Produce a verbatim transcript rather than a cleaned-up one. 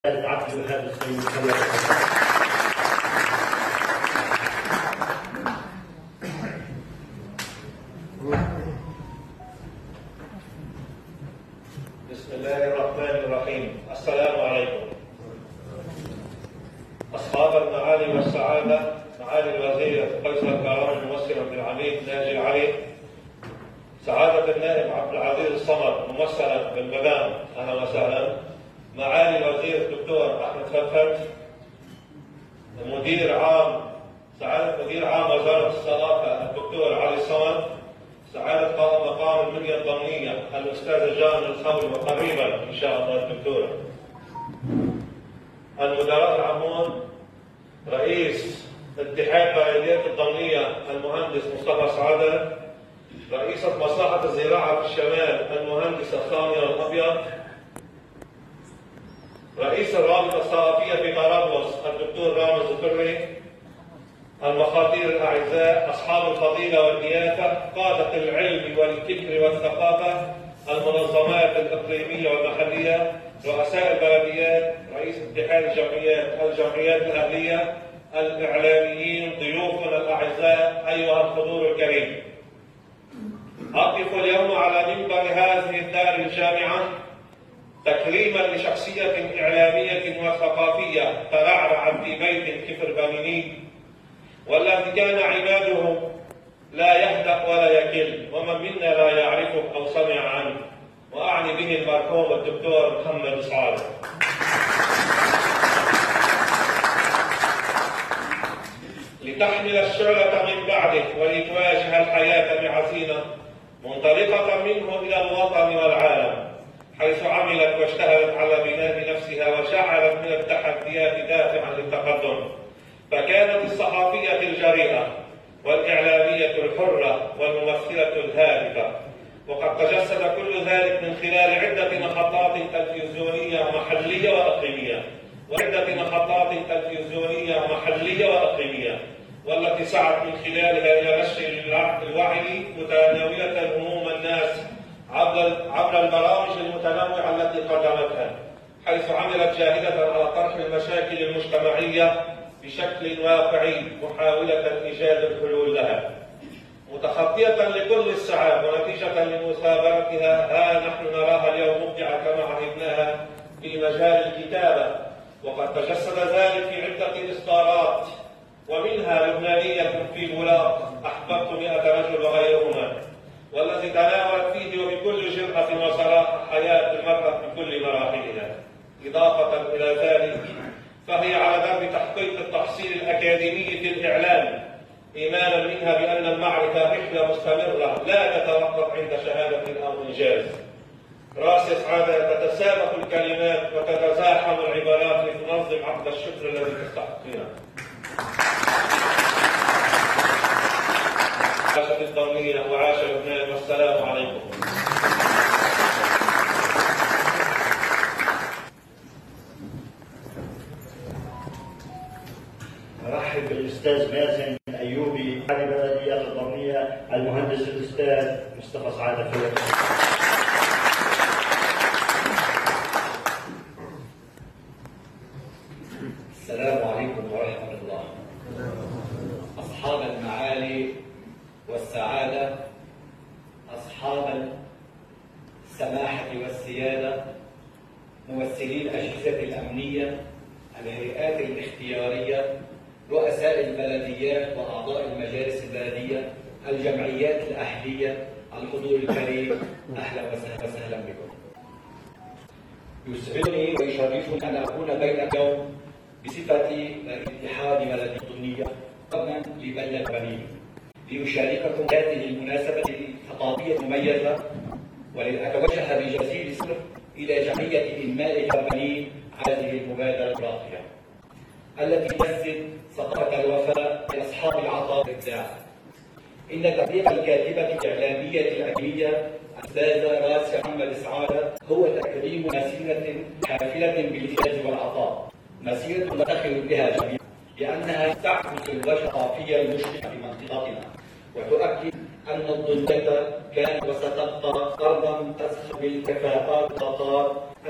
تعدل هذا السيد. بسم الله الرحمن الرحيم. السلام عليكم. أصحاب المعالي والسعادة، معالي الوزير قيصر كرم الممثل عبد العميد ناجي العلي، سعادة النائب عبد العزيز الصمد ممثلا بالمدام، أهلا وسهلا. معالي الوزير الدكتور أحمد فتحي، مدير عام سعادة مدير عام وزارة الثقافة الدكتور علي الصمد، سعادة قائم مقام المنيا الضمنية الأستاذ جان الخولي، وقريبا إن شاء الله الدكتور. المدراء العامون، رئيس اتحاد بلديات الضمنية المهندس مصطفى سعادة، رئيسة مصلحة الزراعة في الشمال المهندسة سامية الأبيض، رئيس الرابطة الثقافية في طرابلس الدكتور رامز الفري، المخاطير الأعزاء، أصحاب الفضيلة والضيافة، قادة العلم والفكر والثقافة، المنظمات الإقليمية والمحلية، رؤساء البلديات، رئيس اتحاد الجمعيات، الجمعيات الأهلية، الإعلاميين، ضيوفنا الأعزاء، أيها الحضور الكريم. أقف اليوم على منبر هذه الدار الجامعة تكريما لشخصية إعلامية وثقافية ترعرع في بيت كفر بنيني، والذي كان عماده لا يهدأ ولا يكل، ومن منا لا يعرفه أو سمع عنه، وأعني به المرحوم الدكتور محمد سعادة. لتحمل الشعلة من بعده ولتواجه الحياة بعزيمة منطلقة منه إلى الوطن والعالم، حيث عملت واجتهدت على بناء نفسها وجعلت من التحديات دافعا للتقدم، فكانت الصحفية الجريئة والإعلامية الحرة والممثلة الهادفة، وقد تجسد كل ذلك من خلال عدة محطات تلفزيونية محلية وإقليمية وعدة محطات تلفزيونية محلية وإقليمية، والتي سعت من خلالها إلى نشر الوعي متناولة هموم الناس عبر عبر البرامج المتنوعة التي قدمتها، حيث عملت جاهدة على طرح المشاكل المجتمعية بشكل واقعي محاولة إيجاد الحلول لها، متخطية لكل الصعاب، ونتيجة لمثابرتها ها نحن نراها اليوم مبدعة كما عهدناها في مجال الكتابة، وقد تجسد ذلك في عدة إصدارات، ومنها لبنانية في بولاق، أحببت مئة رجل وغيرهما، والذي تناولت فيه وبكل جرأة وصراحة حياة المرأة بكل مراحلها. إضافة إلى ذلك فهي على درب تحقيق التحصيل الأكاديمي في الإعلام، إيمانا منها بأن المعرفة رحلة مستمرة لا تتوقف عند شهادة أو إنجاز. راس سعادة، تتسابق الكلمات وتتزاحم العبارات لتنظم عقد الشكر الذي تستحقونه. عاشت الضمنية وعاش لبنان، والسلام عليكم. أرحب بالأستاذ مازن أيوبي على بلديات الضمنية، المهندس الأستاذ مصطفى سعادة. السلام عليكم ورحمة الله. أصحاب المعالي والسعادة، أصحاب السماحة والسيادة، ممثلي الأجهزة الأمنية، الهيئات الاختيارية، رؤساء البلديات وأعضاء المجالس البلدية، الجمعيات الأهلية، الحضور الكريم، أهلا وسهلا بكم. يسعدني ويشرفني أن أكون بينكم اليوم بصفتي اتحاد بلدية الضمنية قبلا لبلدة بنين، لأشارككم هذه المناسبة الثقافية المميزة، ولأتوجه بجزيل الشكر إلى جمعية إنماء بنين هذه المبادرة الراقية التي تجسد ثقافة الوفاء لأصحاب العطاء والإبداع. إن تطبيق الكاتبة الإعلامية الأكاديمية الأستاذة راس محمد سعادة هو تكريم مسيرة حافلة بالإنجاز والعطاء، مسيرة نفتخر بها جميعا لأنها تعكس الوجه الثقافي المشرق في منطقتنا، وتؤكد أن الضمنية كانت وستبقى أرضا تسخر بالكفاءات والطاقات